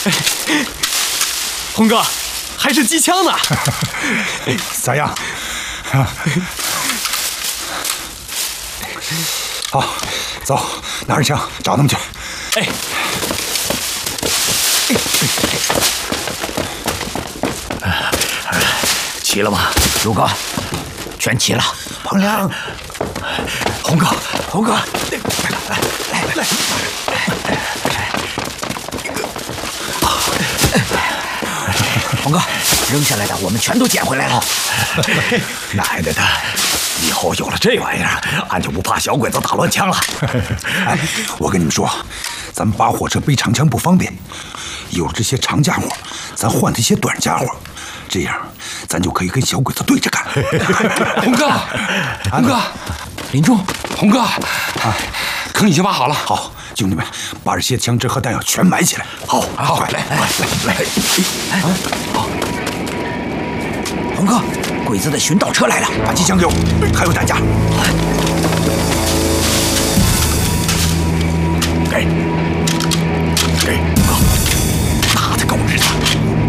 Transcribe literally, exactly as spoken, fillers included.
红哥，还是机枪呢？ 咋样？啊！好，走，拿着枪找他们去。 哎。 齐了吗，卢哥？全齐了。 彭良， 红哥，红哥，来来来来，红哥，扔下来的我们全都捡回来了。 奶奶的！ 以后有了这玩意儿，俺就不怕小鬼子打乱枪了。 哎，我跟你们说，咱们扒火车背长枪不方便，有了这些长家伙，咱换这些短家伙，这样咱就可以跟小鬼子对着干。 红哥，红哥，林冲，红哥，啊，坑已经挖好了。 好，兄弟们，把这些枪支和弹药全埋起来。 好，好，来来来来，哎，好，红哥，鬼子的巡导车来了， 把机枪给我，还有弹夹。 给。